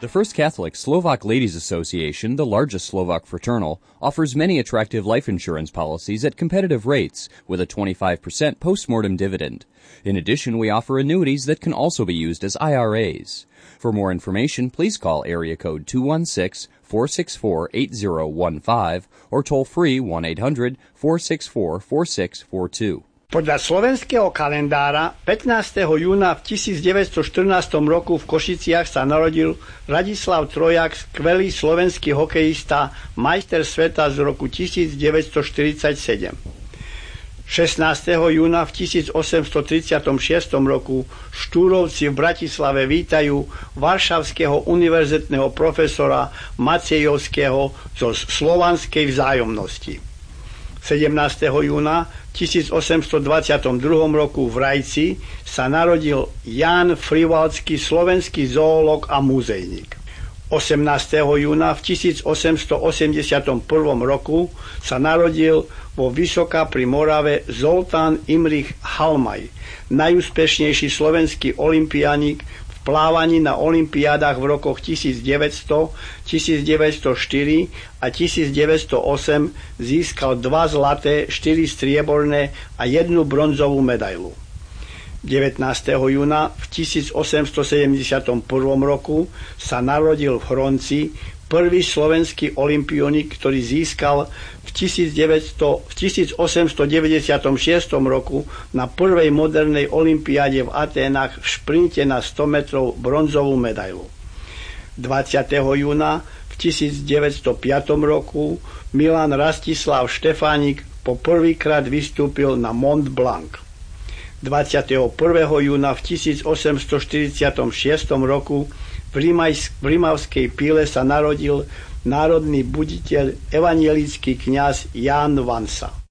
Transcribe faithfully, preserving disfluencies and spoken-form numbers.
The First Catholic Slovak Ladies Association, the largest Slovak fraternal, offers many attractive life insurance policies at competitive rates with a twenty-five percent post-mortem dividend. In addition, we offer annuities that can also be used as I R As. For more information, please call area code two one six, four six four, eight zero one five or toll free one eight hundred, four six four, four six four two. Podľa slovenského kalendára pätnásteho júna v tisícdeväťstoštrnástom roku v Košiciach sa narodil Radislav Trojak, skvelý slovenský hokejista, majster sveta z roku tisícdeväťstoštyridsaťsedem. šestnásteho júna v tisícosemstotridsiatom šiestom roku Štúrovci v Bratislave vítajú varšavského univerzitného profesora Macejovského zo Slovanskej vzájomnosti. sedemnásteho júna v tisícosemstodvadsiatom druhom roku v Rajci sa narodil Ján Frivaldsky, slovenský zoológ a muzejník. osemnásteho júna v tisícosemstoosemdesiatom prvom roku sa narodil vo Vysoká pri Morave Zoltán Imrich Halmaj, najúspešnejší slovenský olympiánik v plávaní na olympiádach v rokoch tisícdeväťsto, tisícdeväťstoštyri a tisícdeväťstoosem získal dva zlaté, štyri strieborné a jednu bronzovú medailu. devätnásteho júna v tisícosemstosedemdesiatom prvom roku sa narodil v Hronci prvý slovenský olympionik, ktorý získal v, v tisícosemstodeväťdesiatom šiestom roku na prvej modernej olympiáde v Aténach v šprinte na sto metrov bronzovú medailu. dvadsiateho júna v tisícdeväťstopäť roku Milan Rastislav Štefánik po prvýkrát vystúpil na Mont Blanc. dvadsiateho prvého júna v tisícosemstoštyridsiatom šiestom roku v Rimavskej Píle sa narodil národný buditeľ evanjelický kňaz Ján Vansa.